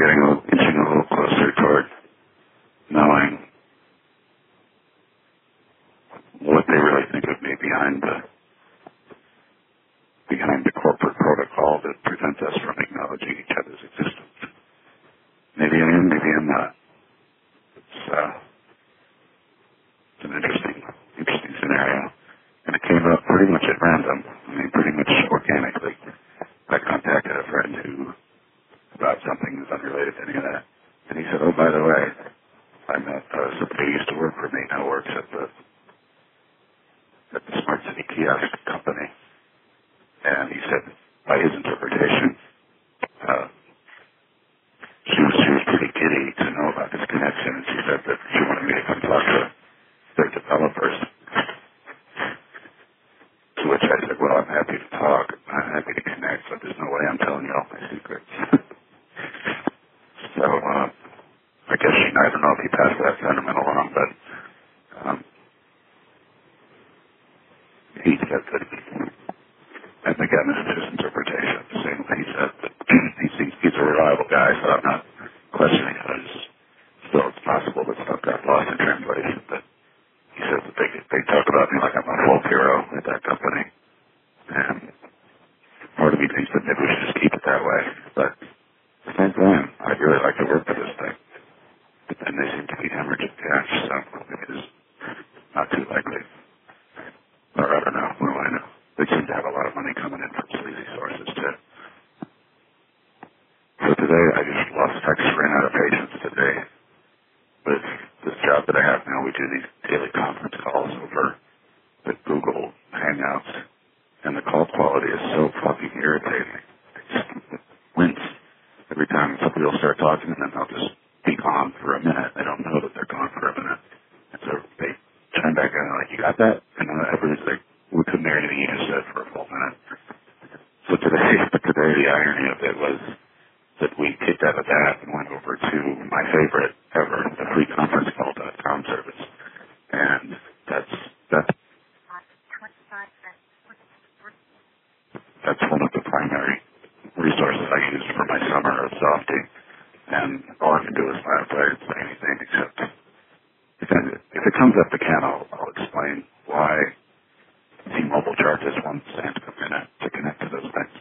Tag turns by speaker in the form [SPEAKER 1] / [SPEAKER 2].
[SPEAKER 1] inching a little closer toward knowing what they really think of me behind the corporate protocol that prevents us from acknowledging each other's existence. Maybe I am, maybe I'm not. It's an interesting scenario. And it came up pretty much at random. I mean, pretty much organically. I contacted a friend about something that's unrelated to any of that. And he said, oh, by the way, I met somebody who used to work for me, now works at the Smart City kiosk company. And he said, by his interpretation, she was pretty giddy to know about this connection, and she said that she wanted me to come talk to their developers. To which I said, well, I'm happy to talk. I'm happy to connect, but there's no way I'm telling you all my secrets. So, I guess I don't know if he passed that sentiment along, but he said that, and again, this is his interpretation. The same way he said that he's a reliable guy, so I'm not questioning it. Still, it's possible that stuff got lost in translation, but he says that they talk about me like I'm a folk hero at that company. And part of me thinks that maybe we should just keep it that way. But at the same time, I'd really like to work for this thing. But then they seem to be hemorrhaging cash, so it is not too likely. Or I don't know. What do I know? They seem to have a lot of money coming in from sleazy sources, too. So today, I just lost touch, ran out of patience today. With this job that I have now, we do these daily conference calls over the Google Hangouts, and the call quality is so fucking irritating. I just wince every time somebody will start talking, and then they'll just be gone for a minute. They don't know that they're gone for a minute. And so they chime back in and they're like, you got that? And then everybody's like, we couldn't hear anything you just said for a full minute. So today the irony of it was that we kicked out of that and went over to my favorite ever, the freeconferencecall.com service. And that's one of the primary resources I use for my summer of softing. And all I can do is laugh. I didn't say anything except if it comes up again, I'll explain why T-Mobile charges 1 cent a minute to connect to those things.